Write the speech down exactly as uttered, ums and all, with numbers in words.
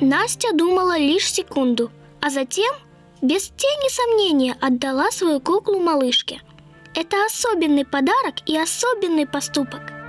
Настя думала лишь секунду, а затем, без тени сомнения, отдала свою куклу малышке. Это особенный подарок и особенный поступок.